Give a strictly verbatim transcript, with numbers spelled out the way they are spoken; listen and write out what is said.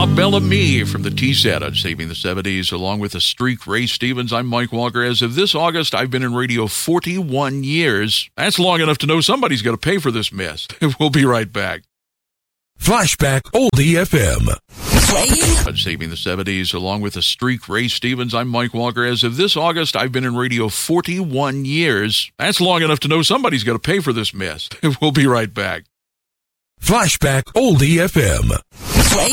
Bob Bellamy from the T-Set on Saving the seventies, along with the Streak Ray Stevens. I'm Mike Walker. As of this August, I've been in radio forty-one years. That's long enough to know somebody's got to pay for this mess. We'll be right back. Flashback Oldie F M. On Saving the seventies, along with the Streak Ray Stevens. I'm Mike Walker. As of this August, I've been in radio forty-one years. That's long enough to know somebody's got to pay for this mess. We'll be right back. Flashback Oldie F M.